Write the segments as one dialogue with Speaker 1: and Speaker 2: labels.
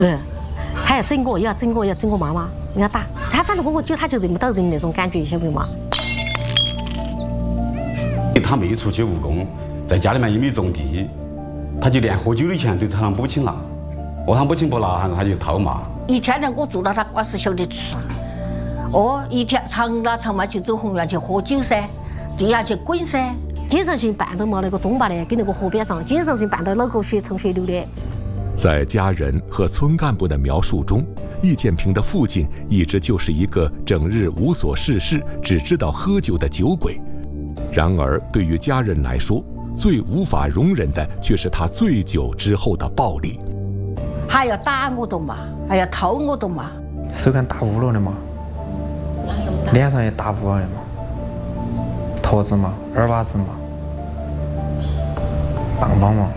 Speaker 1: 还要整我，也要整我，要整我妈妈，要打他。反正我觉得他就认不到人那种感觉，晓不得嘛？
Speaker 2: 他没出去务工，在家里面也没种地，他就连喝酒的钱都是他母亲拿，他母亲不拿，他就讨骂。
Speaker 3: 一天天我做到他瓜是晓得吃，一天常拉常嘛去走红园去喝酒噻，地下去滚噻。经常性办到嘛那个中坝的，跟那个河边上，经常性办到脑壳血冲血流的。
Speaker 4: 在家人和村干部的描述中，易建平的父亲一直就是一个整日无所事事、只知道喝酒的酒鬼。然而，对于家人来说，最无法容忍的却是他醉酒之后的暴力。
Speaker 3: 还要打我的嘛，还要掏我的嘛，
Speaker 5: 手干打污了的嘛，脸上也打污了的嘛，坨子嘛，耳巴子嘛，棒棒嘛。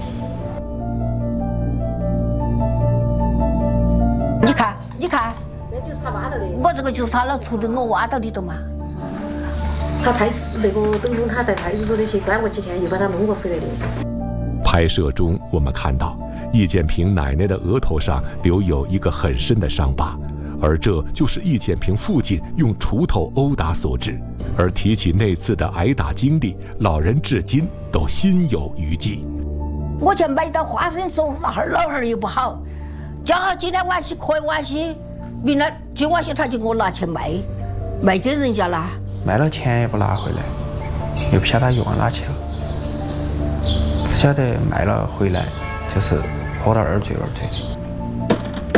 Speaker 5: 你看，
Speaker 1: 那就是他挖到的。
Speaker 3: 我这个就是他老出的，我挖到的嘛。
Speaker 1: 他那个等于他在派出所里去关过几天，又把他弄过回来的。
Speaker 4: 拍摄中，我们看到易建平奶奶的额头上留有一个很深的伤疤，而这就是易建平父亲用锄头殴打所致。而提起那次的挨打经历，老人至今都心有余悸。
Speaker 3: 我去买到花生酥，老汉儿又不好，叫好今天晚些可以晚些，明天今晚些他就给我拿去卖给人家了。
Speaker 5: 卖了钱也不拿回来，又不晓得他又往哪去了，只晓得卖了回来就是喝到二醉的。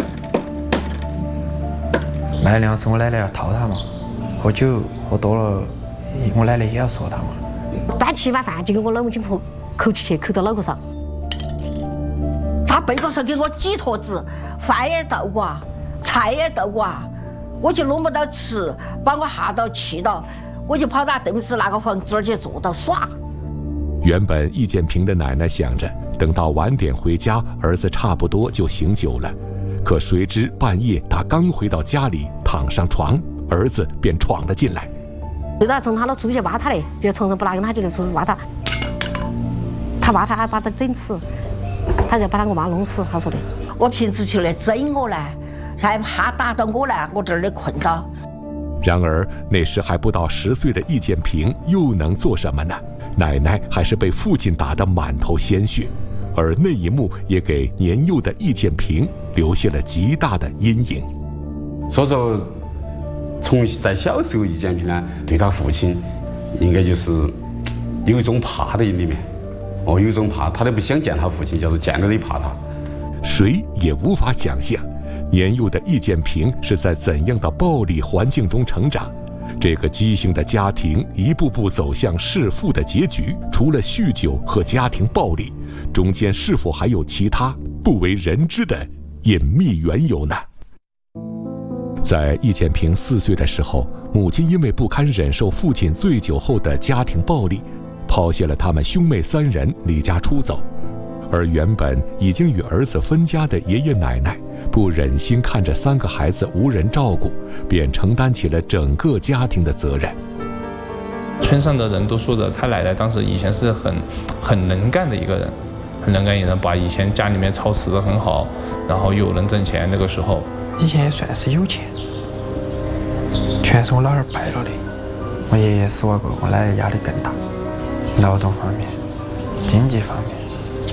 Speaker 5: 卖粮食我奶奶要掏他嘛，喝酒喝多了，我奶奶也要说他嘛。
Speaker 1: 端起碗饭就给我老母亲口起去，口到脑壳上。
Speaker 3: 他背后上给我几坨子，饭也倒过，菜也倒过，我就弄不到吃，把我吓到气到，我就跑到凳子那个房子去坐到耍。
Speaker 4: 原本易建平的奶奶想着等到晚点回家，儿子差不多就醒酒了，可谁知半夜他刚回到家里，躺上床，儿子便闯了进来。
Speaker 1: 对他从他那出去挖他的，就床上不拿跟他就出去挖他，他挖他把他整死，他就把我妈弄死，他说的。
Speaker 3: 我平时去来整我呢，才怕打到我呢，我这儿的困到。
Speaker 4: 然而那时还不到10岁的易建平又能做什么呢？奶奶还是被父亲打得满头鲜血，而那一幕也给年幼的易建平留下了极大的阴影。
Speaker 2: 所以说，在小时候，易建平呢对他父亲应该就是有一种怕在里面，有一种怕，他都不想见他父亲，就是见了都怕他。
Speaker 4: 谁也无法想象，年幼的易建平是在怎样的暴力环境中成长。这个畸形的家庭一步步走向弑父的结局，除了酗酒和家庭暴力，中间是否还有其他不为人知的隐秘缘由呢？在易建平4岁的时候，母亲因为不堪忍受父亲醉酒后的家庭暴力，抛下了他们兄妹3人离家出走。而原本已经与儿子分家的爷爷奶奶不忍心看着3个孩子无人照顾，便承担起了整个家庭的责任。
Speaker 6: 村上的人都说的，他奶奶当时以前是很能干的一个人，很能干一个人，把以前家里面操持得很好，然后又能挣钱。那个时候
Speaker 5: 以前也算是有钱，全是我老二败了的。我爷爷死过，我奶奶压力更大，劳动方面、经济方面，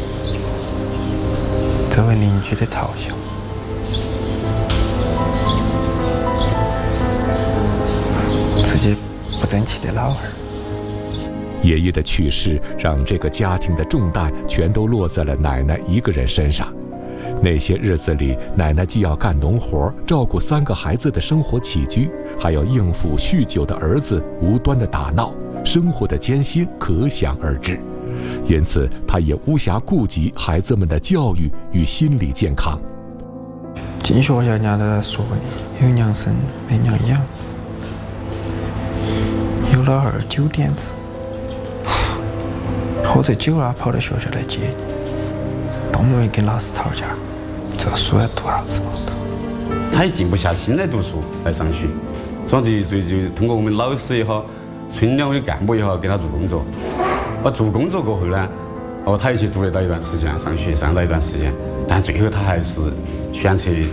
Speaker 5: 周围邻居的嘲笑。自己不争气的老二。
Speaker 4: 爷爷的去世让这个家庭的重担全都落在了奶奶一个人身上。那些日子里，奶奶既要干农活，照顾3个孩子的生活起居，还要应付酗酒的儿子无端的打闹，生活的艰辛可想而知。因此，她也无暇顾及孩子们的教育与心理健康。
Speaker 5: 进学校人家都说的，有娘生没娘养，有老二9点子，喝醉酒了跑到学校来接你，动不动跟老师吵架，这书要读啥子嘛？
Speaker 2: 他也静不下心来读书来上学，所以就通过我们老师也好，村两委的干部也好，给他做工作。做工作过后呢，他也去读了到一段时间，上学上到一段时间，但最后他还是选择